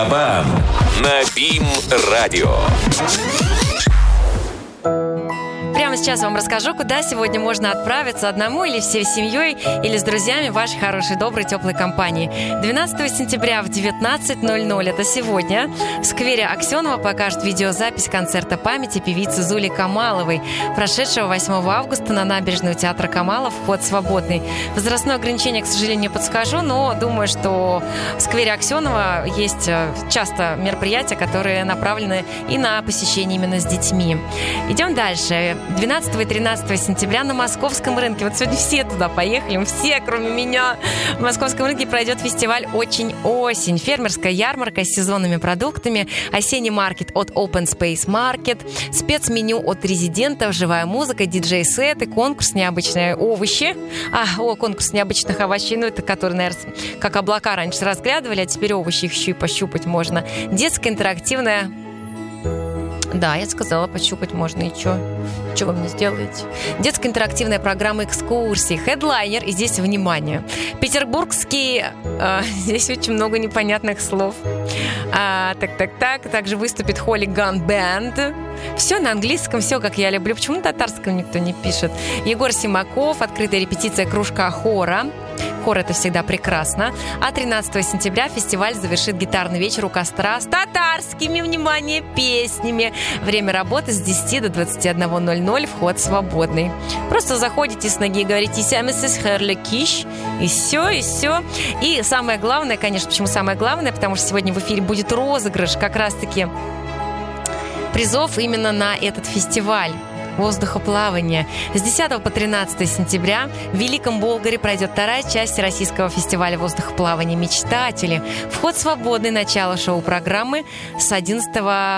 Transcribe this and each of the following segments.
Кабан на БИМ-радио. Прямо сейчас вам расскажу, куда сегодня можно отправиться одному или всей семьей, или с друзьями в вашей хорошей, доброй, теплой компании. 12 сентября в 19:00, это сегодня, в сквере Аксенова покажут видеозапись концерта памяти певицы Зули Камаловой, прошедшего 8 августа на набережной у театра Камалов, вход свободный. Возрастное ограничение, к сожалению, не подскажу, но думаю, что в сквере Аксенова есть часто мероприятия, которые направлены и на посещение именно с детьми. Идем дальше. 12 и 13 сентября на Московском рынке. Вот сегодня все туда поехали, все, кроме меня. В Московском рынке пройдет фестиваль «Очень осень». Фермерская ярмарка с сезонными продуктами, осенний маркет от Open Space Market, спецменю от резидентов, живая музыка, диджей-сеты, конкурс «Необычные овощи». Конкурс необычных овощей, это которые, наверное, как облака раньше разглядывали, а теперь овощи их еще и пощупать можно. Детская интерактивная... Да, я сказала, пощупать можно, и что? Что вы мне сделаете? Детская интерактивная программа экскурсий. Хедлайнер, и здесь внимание. Петербургский... здесь очень много непонятных слов. Также выступит Холиган Бэнд. Все на английском, все как я люблю. Почему на татарском никто не пишет? Егор Симаков, открытая репетиция кружка хора. Хор — это всегда прекрасно. А 13 сентября фестиваль завершит гитарный вечер у костра с татарскими, внимание, песнями. Время работы с 10 до 21:00, вход свободный. Просто заходите с ноги и говорите «Сямисис Херликиш», и все. И самое главное, конечно, почему самое главное? Потому что сегодня в эфире будет розыгрыш как раз-таки призов именно на этот фестиваль воздухоплавания. С 10 по 13 сентября в Великом Болгаре пройдет вторая часть российского фестиваля воздухоплавания «Мечтатели». Вход свободный, начало шоу-программы с 11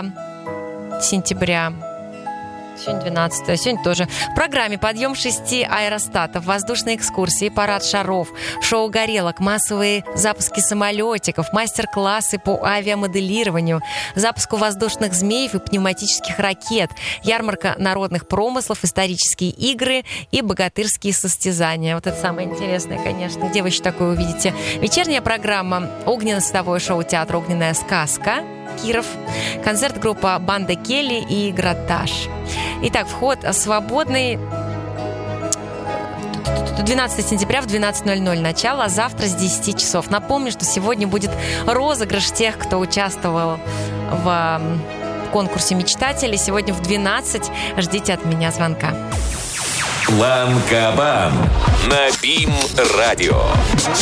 сентября. Сегодня 12, сегодня тоже. В программе подъем 6 аэростатов, воздушные экскурсии, парад шаров, шоу горелок, массовые запуски самолетиков, мастер-классы по авиамоделированию, запуску воздушных змеев и пневматических ракет, ярмарка народных промыслов, исторические игры и богатырские состязания. Вот это самое интересное, конечно. Где вы еще такое увидите? Вечерняя программа огненно-световое шоу театра «Огненная сказка», Киров, концерт группа «Банда Келли» и «Гратаж». Итак, вход свободный. 12 сентября в 12:00 начало, а завтра с 10 часов. Напомню, что сегодня будет розыгрыш тех, кто участвовал в конкурсе «Мечтатели». Сегодня в 12 ждите от меня звонка. План Кабан на БИМ-радио.